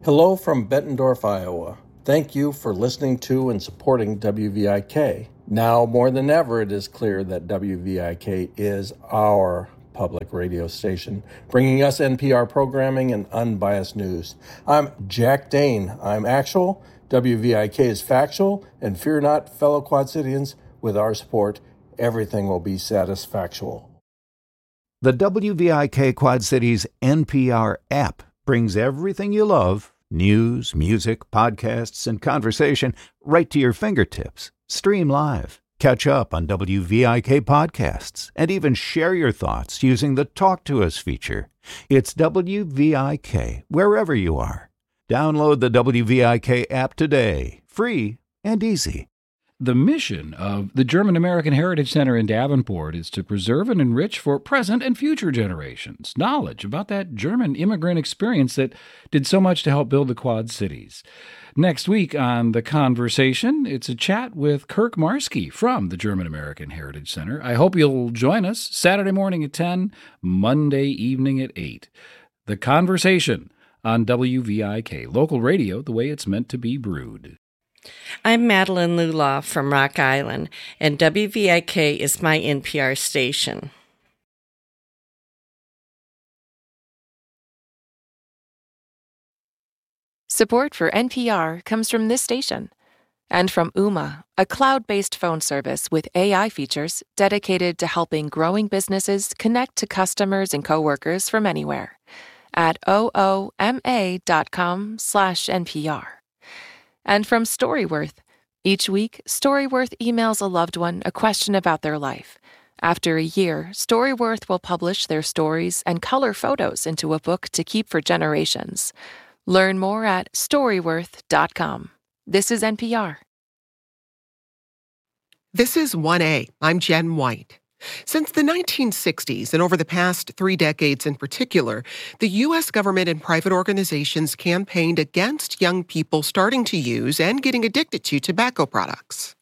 Hello from Bettendorf, Iowa. Thank you for listening to and supporting WVIK. Now more than ever, it is clear that WVIK is our public radio station, bringing us NPR programming and unbiased news. I'm Jack Dane. I'm actual, WVIK is factual, and fear not, fellow Quad Cityans, with our support, everything will be satisfactual. The WVIK Quad Cities NPR app brings everything you love, news, music, podcasts, and conversation, right to your fingertips. Stream live, catch up on WVIK podcasts, and even share your thoughts using the Talk to Us feature. It's WVIK wherever you are. Download the WVIK app today, free and easy. The mission of the German American Heritage Center in Davenport is to preserve and enrich for present and future generations knowledge about that German immigrant experience that did so much to help build the Quad Cities. Next week on The Conversation, it's a chat with Kirk Marski from the German American Heritage Center. I hope you'll join us Saturday morning at 10, Monday evening at 8. The Conversation on WVIK, local radio the way it's meant to be brewed. I'm Madeline Lulaw from Rock Island, and WVIK is my NPR station. Support for NPR comes from this station and from Ooma, a cloud-based phone service with AI features dedicated to helping growing businesses connect to customers and coworkers from anywhere at ooma.com/NPR. And from Storyworth. Each week, Storyworth emails a loved one a question about their life. After a year, Storyworth will publish their stories and color photos into a book to keep for generations. Learn more at Storyworth.com. This is NPR. This is 1A. I'm Jen White. Since the 1960s, and over the past 3 decades in particular, the U.S. government and private organizations campaigned against young people starting to use and getting addicted to tobacco products.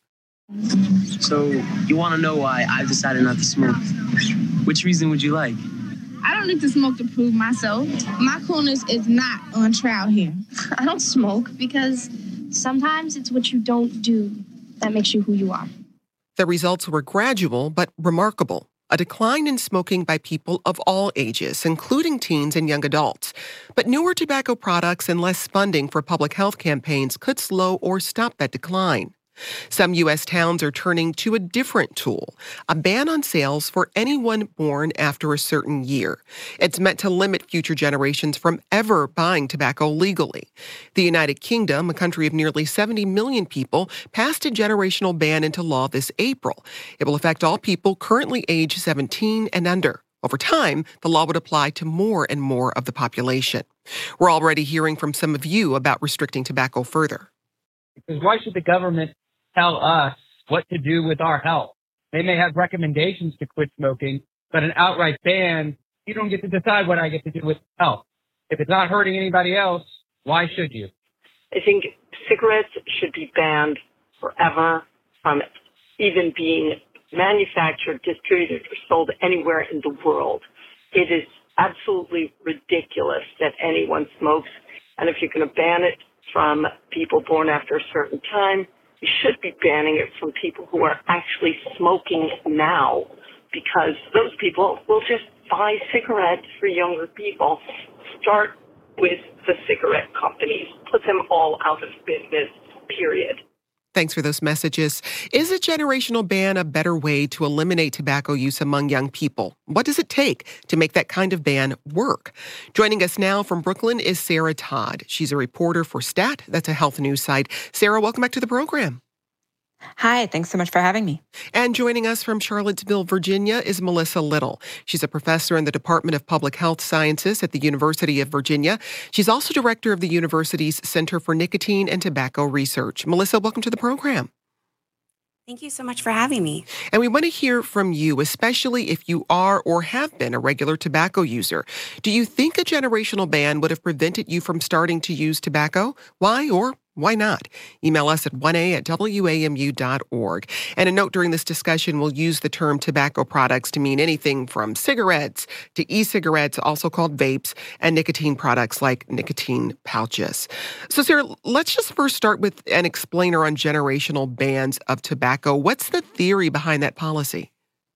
So, you want to know why I've decided not to smoke? Which reason would you like? I don't need to smoke to prove myself. My coolness is not on trial here. I don't smoke because sometimes it's what you don't do that makes you who you are. The results were gradual but remarkable. A decline in smoking by people of all ages, including teens and young adults. But newer tobacco products and less funding for public health campaigns could slow or stop that decline. Some U.S. towns are turning to a different tool, a ban on sales for anyone born after a certain year. It's meant to limit future generations from ever buying tobacco legally. The United Kingdom, a country of nearly 70 million people, passed a generational ban into law this April. It will affect all people currently age 17 and under. Over time, the law would apply to more and more of the population. We're already hearing from some of you about restricting tobacco further. Because why should the government tell us what to do with our health? They may have recommendations to quit smoking, but an outright ban, you don't get to decide what I get to do with health. If it's not hurting anybody else, why should you? I think cigarettes should be banned forever from even being manufactured, distributed, or sold anywhere in the world. It is absolutely ridiculous that anyone smokes, and if you're going to ban it from people born after a certain time, you should be banning it from people who are actually smoking now, because those people will just buy cigarettes for younger people. Start with the cigarette companies. Put them all out of business, period. Thanks for those messages. Is a generational ban a better way to eliminate tobacco use among young people? What does it take to make that kind of ban work? Joining us now from Brooklyn is Sarah Todd. She's a reporter for STAT. That's a health news site. Sarah, welcome back to the program. Hi, thanks so much for having me. And joining us from Charlottesville, Virginia is Melissa Little. She's a professor in the Department of Public Health Sciences at the University of Virginia. She's also director of the university's Center for Nicotine and Tobacco Research. Melissa, welcome to the program. Thank you so much for having me. And we want to hear from you, especially if you are or have been a regular tobacco user. Do you think a generational ban would have prevented you from starting to use tobacco? Why or Why not? Email us at 1a@wamu.org. And a note, during this discussion, we'll use the term tobacco products to mean anything from cigarettes to e-cigarettes, also called vapes, and nicotine products like nicotine pouches. So, Sarah, let's just first start with an explainer on generational bans of tobacco. What's the theory behind that policy?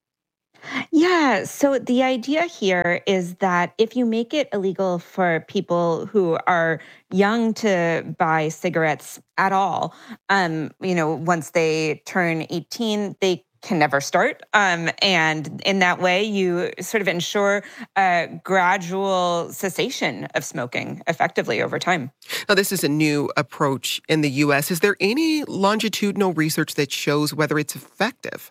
Yeah, so the idea here is that if you make it illegal for people who are young to buy cigarettes at all, once they turn 18, they can never start. And in that way, you sort of ensure a gradual cessation of smoking effectively over time. Now, this is a new approach in the U.S. Is there any longitudinal research that shows whether it's effective?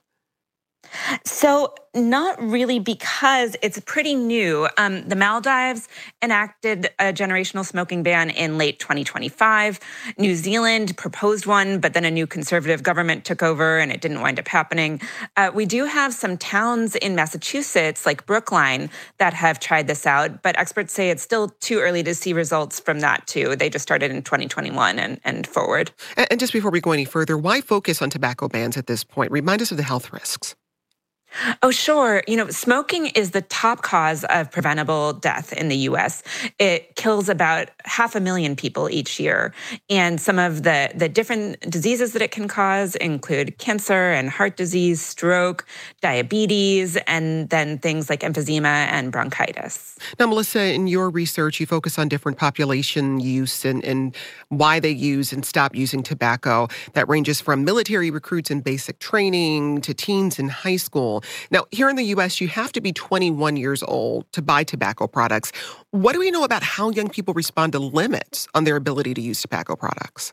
So not really, because it's pretty new. The Maldives enacted a generational smoking ban in late 2025. New Zealand proposed one, but then a new conservative government took over and it didn't wind up happening. We do have some towns in Massachusetts, like Brookline, that have tried this out, but experts say it's still too early to see results from that too. They just started in 2021 and forward. And just before we go any further, why focus on tobacco bans at this point? Remind us of the health risks. Oh, sure. Smoking is the top cause of preventable death in the U.S. It kills about 500,000 people each year. And some of the different diseases that it can cause include cancer and heart disease, stroke, diabetes, and then things like emphysema and bronchitis. Now, Melissa, in your research, you focus on different population use and why they use and stop using tobacco. That ranges from military recruits in basic training to teens in high school. Now, here in the U.S., you have to be 21 years old to buy tobacco products. What do we know about how young people respond to limits on their ability to use tobacco products?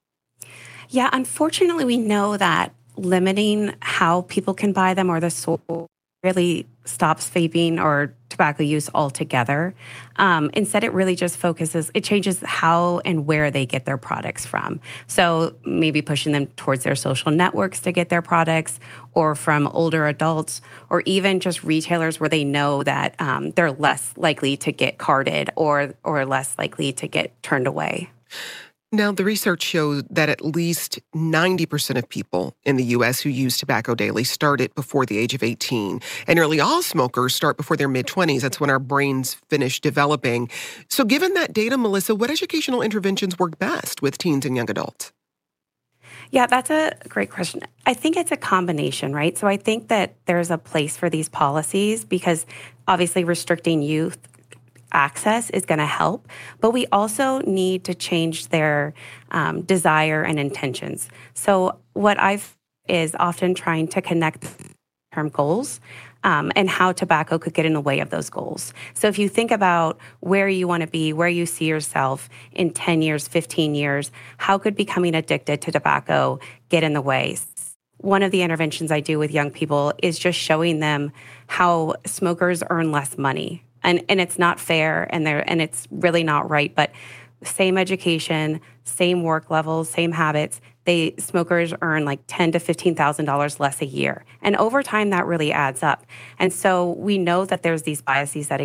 Yeah, unfortunately, we know that limiting how people can buy them or the source really stops vaping or tobacco use altogether. Instead, it really just it changes how and where they get their products from. So maybe pushing them towards their social networks to get their products, or from older adults, or even just retailers where they know that they're less likely to get carded or less likely to get turned away. Now, the research shows that at least 90% of people in the U.S. who use tobacco daily start it before the age of 18. And nearly all smokers start before their mid-20s. That's when our brains finish developing. So given that data, Melissa, what educational interventions work best with teens and young adults? Yeah, that's a great question. I think it's a combination, right? So I think that there's a place for these policies because obviously restricting youth access is going to help, but we also need to change their desire and intentions. So what I've is often trying to connect term goals and how tobacco could get in the way of those goals. So if you think about where you want to be, where you see yourself in 10 years, 15 years, how could becoming addicted to tobacco get in the way? One of the interventions I do with young people is just showing them how smokers earn less money. And it's not fair, and it's really not right. But same education, same work levels, same habits. Smokers earn like $10,000 to $15,000 less a year, and over time that really adds up. And so we know that there's these biases that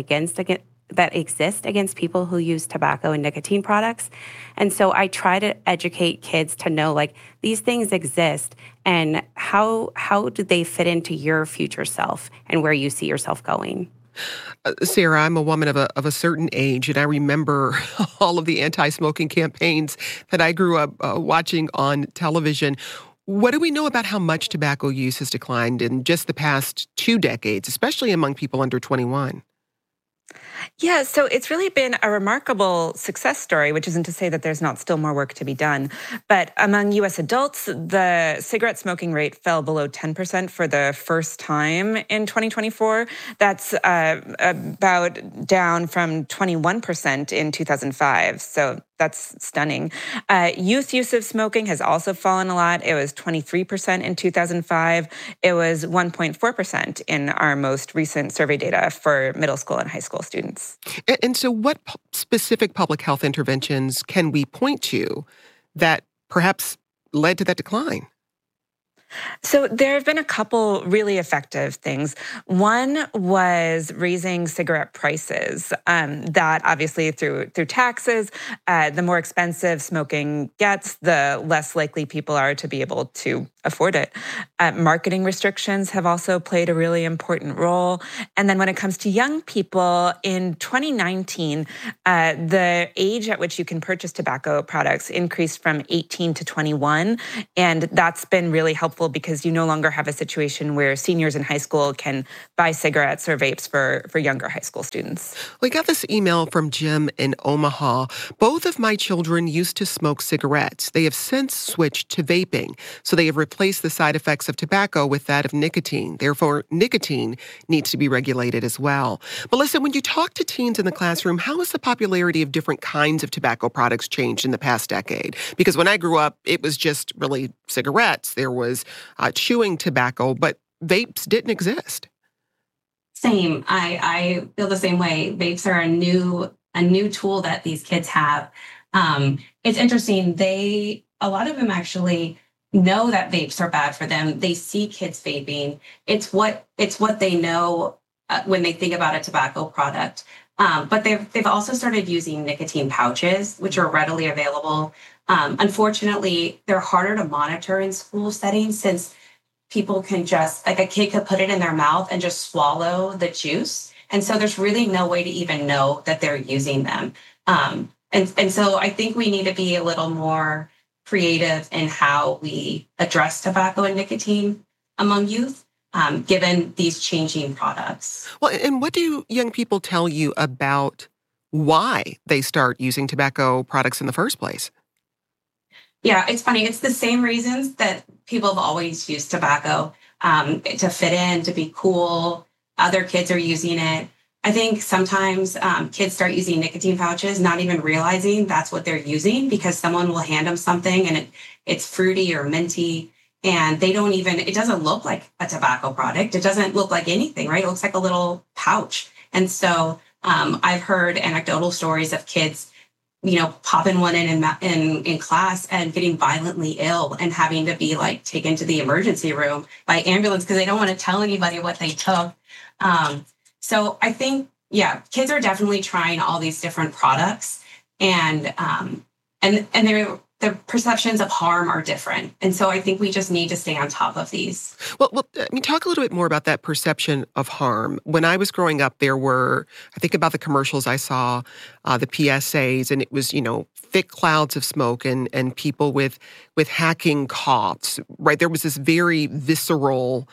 exist against people who use tobacco and nicotine products. And so I try to educate kids to know like these things exist and how do they fit into your future self and where you see yourself going. Sarah, I'm a woman of a certain age, and I remember all of the anti-smoking campaigns that I grew up watching on television. What do we know about how much tobacco use has declined in just the past 2 decades, especially among people under 21? Yeah, so it's really been a remarkable success story, which isn't to say that there's not still more work to be done. But among U.S. adults, the cigarette smoking rate fell below 10% for the first time in 2024. That's about down from 21% in 2005. So that's stunning. Youth use of smoking has also fallen a lot. It was 23% in 2005. It was 1.4% in our most recent survey data for middle school and high school students. And so what specific public health interventions can we point to that perhaps led to that decline? So there have been a couple really effective things. One was raising cigarette prices. That obviously through taxes, the more expensive smoking gets, the less likely people are to be able to afford it. Marketing restrictions have also played a really important role. And then when it comes to young people, in 2019, the age at which you can purchase tobacco products increased from 18 to 21. And that's been really helpful because you no longer have a situation where seniors in high school can buy cigarettes or vapes for younger high school students. We got this email from Jim in Omaha. Both of my children used to smoke cigarettes. They have since switched to vaping, so they have replaced the side effects of tobacco with that of nicotine. Therefore, nicotine needs to be regulated as well. Melissa, when you talk to teens in the classroom, how has the popularity of different kinds of tobacco products changed in the past decade? Because when I grew up, it was just really cigarettes. There was chewing tobacco, but vapes didn't exist. Same. I feel the same way. Vapes are a new tool that these kids have. It's interesting. A lot of them actually know that vapes are bad for them. They see kids vaping. It's what they know when they think about a tobacco product. But they've also started using nicotine pouches, which are readily available. Unfortunately, they're harder to monitor in school settings since people can just, like a kid could put it in their mouth and just swallow the juice. And so there's really no way to even know that they're using them. And so I think we need to be a little more creative in how we address tobacco and nicotine among youth, given these changing products. Well, and what do young people tell you about why they start using tobacco products in the first place? Yeah, it's funny. It's the same reasons that people have always used tobacco, to fit in, to be cool. Other kids are using it. I think sometimes kids start using nicotine pouches, not even realizing that's what they're using because someone will hand them something and it's fruity or minty and it doesn't look like a tobacco product. It doesn't look like anything, right? It looks like a little pouch. And so I've heard anecdotal stories of kids, popping one in class and getting violently ill and having to be taken to the emergency room by ambulance because they don't want to tell anybody what they took. So I think, kids are definitely trying all these different products and their perceptions of harm are different. And so I think we just need to stay on top of these. Well, talk a little bit more about that perception of harm. When I was growing up, there were, I think about the commercials I saw, the PSAs, and it was, thick clouds of smoke and people with hacking coughs, right? There was this very visceral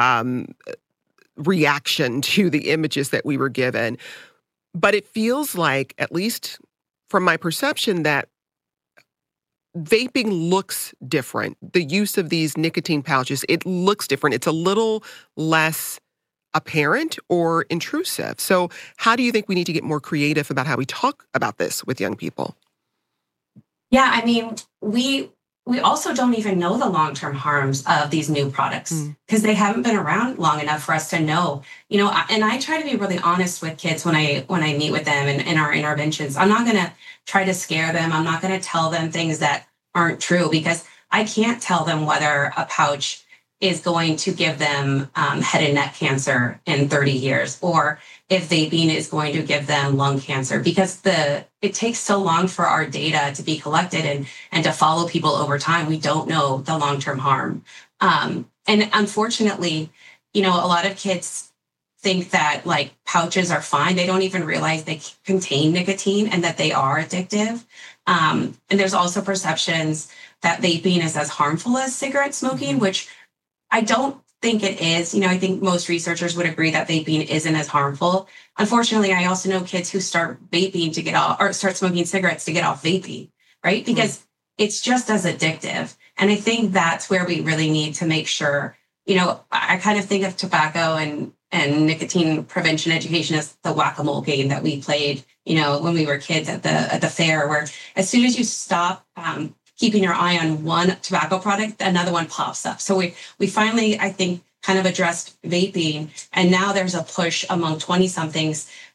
reaction to the images that we were given. But it feels like, at least from my perception, that vaping looks different. The use of these nicotine pouches, it looks different. It's a little less apparent or intrusive. So how do you think we need to get more creative about how we talk about this with young people? Yeah, I mean, we also don't even know the long-term harms of these new products because they haven't been around long enough for us to know. And I try to be really honest with kids when I meet with them and in our interventions. I'm not going to try to scare them. I'm not going to tell them things that aren't true because I can't tell them whether a pouch is going to give them head and neck cancer in 30 years or if vaping is going to give them lung cancer because it takes so long for our data to be collected and to follow people over time. We don't know the long-term harm. And unfortunately, a lot of kids think that pouches are fine. They don't even realize they contain nicotine and that they are addictive. And there's also perceptions that vaping is as harmful as cigarette smoking, which I don't think it is. I think most researchers would agree that vaping isn't as harmful. Unfortunately, I also know kids who start vaping to get off or start smoking cigarettes to get off vaping, right? Because it's just as addictive. And I think that's where we really need to make sure, I kind of think of tobacco and nicotine prevention education as the whack-a-mole game that we played, when we were kids at the fair, where as soon as you stop keeping your eye on one tobacco product, another one pops up. So we finally, I think, kind of addressed vaping. And now there's a push among 20-somethings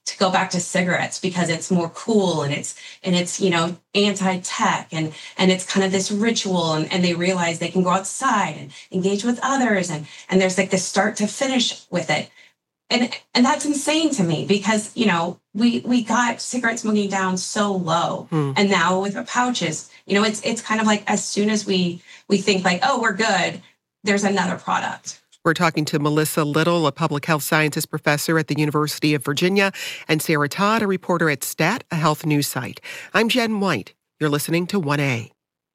to go back to cigarettes because it's more cool and it's anti-tech and it's kind of this ritual and they realize they can go outside and engage with others and there's like this start to finish with it. And that's insane to me because, we got cigarette smoking down so low. And now with the pouches, it's kind of like as soon as we think like, oh, we're good, there's another product. We're talking to Melissa Little, a public health sciences professor at the University of Virginia, and Sarah Todd, a reporter at STAT, a health news site. I'm Jen White. You're listening to 1A.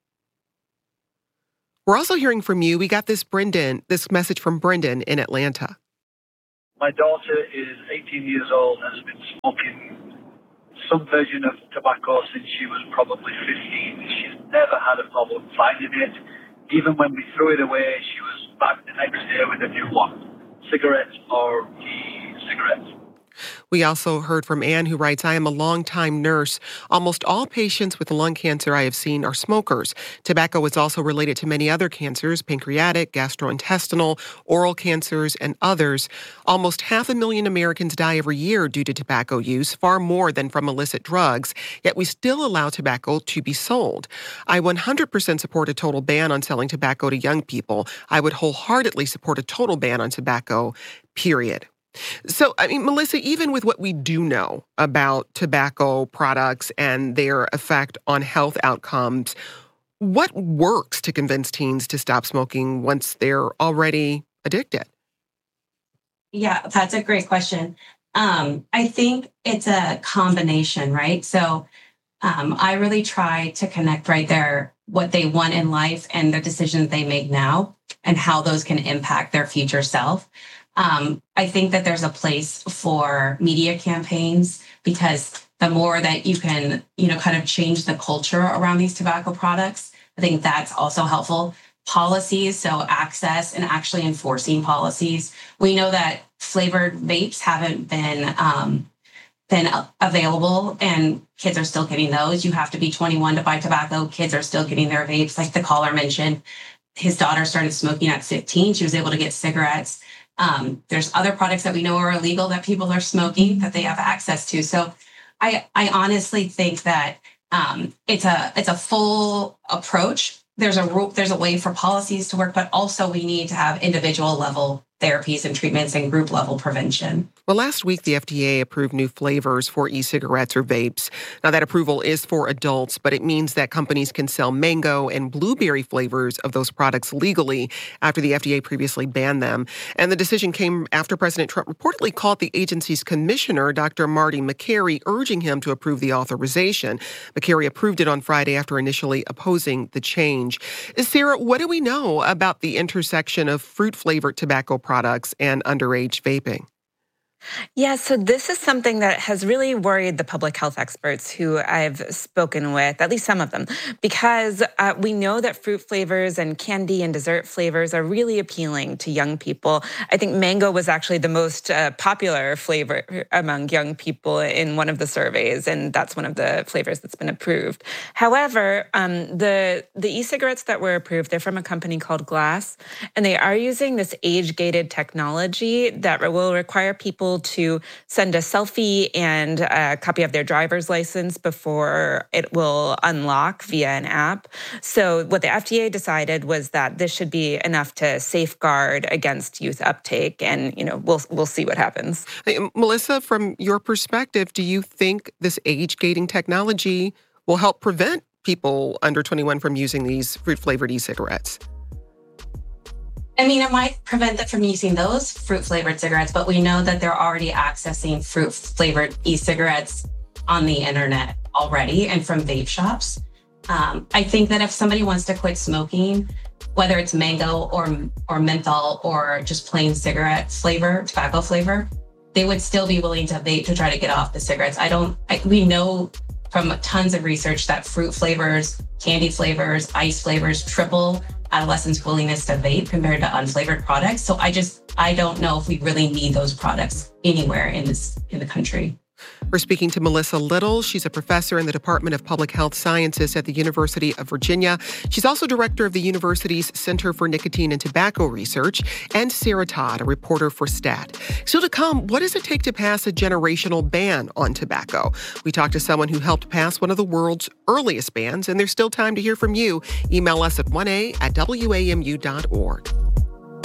We're also hearing from you. We got this message from Brendan in Atlanta. My daughter is 18 years old and has been smoking some version of tobacco since she was probably 15. She's never had a problem finding it. Even when we threw it away, she was back the next day with a new one, cigarettes or e-cigarettes. We also heard from Anne, who writes, I am a longtime nurse. Almost all patients with lung cancer I have seen are smokers. Tobacco is also related to many other cancers, pancreatic, gastrointestinal, oral cancers, and others. Almost 500,000 Americans die every year due to tobacco use, far more than from illicit drugs, yet we still allow tobacco to be sold. I 100% support a total ban on selling tobacco to young people. I would wholeheartedly support a total ban on tobacco, period. So, Melissa, even with what we do know about tobacco products and their effect on health outcomes, what works to convince teens to stop smoking once they're already addicted? Yeah, that's a great question. I think it's a combination, right? So I really try to connect right there what they want in life and the decisions they make now and how those can impact their future self. I think that there's a place for media campaigns because the more that you can, kind of change the culture around these tobacco products, I think that's also helpful. Policies, so access and actually enforcing policies. We know that flavored vapes haven't been available and kids are still getting those. You have to be 21 to buy tobacco. Kids are still getting their vapes. Like the caller mentioned, his daughter started smoking at 15. She was able to get cigarettes. There's other products that we know are illegal that people are smoking that they have access to. So I honestly think that it's a full approach. There's a way for policies to work, but also we need to have individual level therapies and treatments and group level prevention. Well, last week, the FDA approved new flavors for e-cigarettes or vapes. Now, that approval is for adults, but it means that companies can sell mango and blueberry flavors of those products legally after the FDA previously banned them. And the decision came after President Trump reportedly called the agency's commissioner, Dr. Marty Makary, urging him to approve the authorization. Makary approved it on Friday after initially opposing the change. Sarah, what do we know about the intersection of fruit-flavored tobacco products and underage vaping? Yeah, so this is something that has really worried the public health experts who I've spoken with, at least some of them, because we know that fruit flavors and candy and dessert flavors are really appealing to young people. I think mango was actually the most popular flavor among young people in one of the surveys, and that's one of the flavors that's been approved. However, the e-cigarettes that were approved, they're from a company called Glass, and they are using this age-gated technology that will require people to send a selfie and a copy of their driver's license before it will unlock via an app. So what the FDA decided was that this should be enough to safeguard against youth uptake, and we'll see what happens. Hey, Melissa, from your perspective, do you think this age-gating technology will help prevent people under 21 from using these fruit-flavored e-cigarettes? It might prevent them from using those fruit-flavored cigarettes, but we know that they're already accessing fruit-flavored e-cigarettes on the internet already and from vape shops. I think that if somebody wants to quit smoking, whether it's mango or menthol or just plain cigarette flavor, tobacco flavor, they would still be willing to vape to try to get off the cigarettes. We know from tons of research that fruit flavors, candy flavors, ice flavors triple adolescents' willingness to vape compared to unflavored products. So I don't know if we really need those products anywhere in the country. We're speaking to Melissa Little. She's a professor in the Department of Public Health Sciences at the University of Virginia. She's also director of the university's Center for Nicotine and Tobacco Research, and Sarah Todd, a reporter for STAT. So to come, what does it take to pass a generational ban on tobacco? We talked to someone who helped pass one of the world's earliest bans, and there's still time to hear from you. Email us at 1a@wamu.org.